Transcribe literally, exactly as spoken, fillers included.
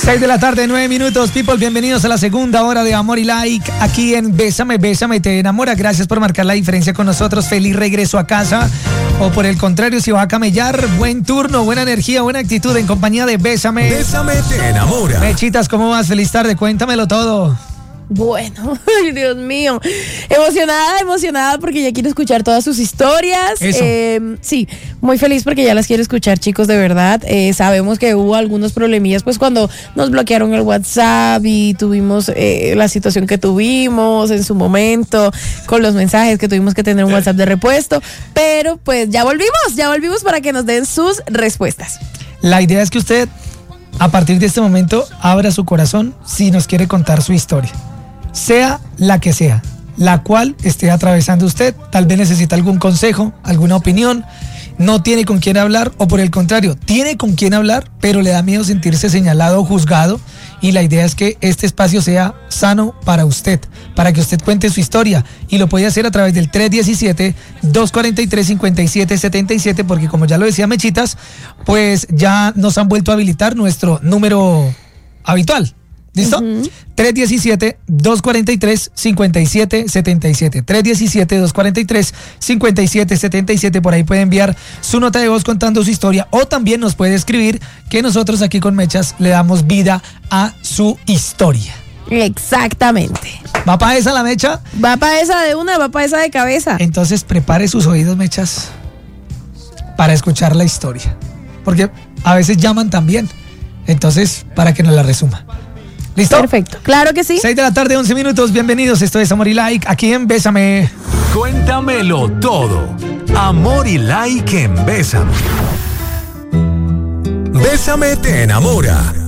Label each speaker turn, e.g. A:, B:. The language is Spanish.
A: seis de la tarde, nueve minutos. People, bienvenidos a la segunda hora de Amor y Like aquí en Bésame, Bésame, te enamora. Gracias por marcar la diferencia con nosotros. Feliz regreso a casa. O por el contrario, si vas a camellar, buen turno, buena energía, buena actitud en compañía de Bésame.
B: Bésame, te enamora.
A: Mechitas, ¿cómo vas? Feliz tarde, cuéntamelo todo.
C: Bueno, ay Dios mío, emocionada, emocionada porque ya quiero escuchar todas sus historias.
A: Eso.
C: Eh, sí, muy feliz porque ya las quiero escuchar, chicos, de verdad. Eh, sabemos que hubo algunos problemillas pues cuando nos bloquearon el WhatsApp y tuvimos eh, la situación que tuvimos en su momento con los mensajes que tuvimos que tener un WhatsApp de repuesto, pero pues ya volvimos, ya volvimos para que nos den sus respuestas.
A: La idea es que usted, a partir de este momento, abra su corazón si nos quiere contar su historia. Sea la que sea, la cual esté atravesando usted, tal vez necesita algún consejo, alguna opinión, no tiene con quién hablar o por el contrario, tiene con quién hablar, pero le da miedo sentirse señalado o juzgado y la idea es que este espacio sea sano para usted, para que usted cuente su historia y lo puede hacer a través del tres diecisiete, dos cuarenta y tres, cincuenta y siete setenta y siete porque como ya lo decía Mechitas, pues ya nos han vuelto a habilitar nuestro número habitual. ¿Listo? Uh-huh. tres diecisiete, dos cuarenta y tres, cincuenta y siete setenta y siete. tres diecisiete, dos cuarenta y tres, cincuenta y siete setenta y siete. Por ahí puede enviar su nota de voz contando su historia o también nos puede escribir que nosotros aquí con Mechas le damos vida a su historia.
C: Exactamente.
A: ¿Va para esa la Mecha?
C: Va para esa de una, va para esa de cabeza.
A: Entonces prepare sus oídos, Mechas, para escuchar la historia. Porque a veces llaman también. Entonces, para que nos la resuma. ¿Listo?
C: Perfecto, claro que sí.
A: seis de la tarde, once minutos, bienvenidos, esto es Amor y Like, aquí en Bésame.
B: Cuéntamelo todo. Amor y Like en Bésame. Bésame, te enamora.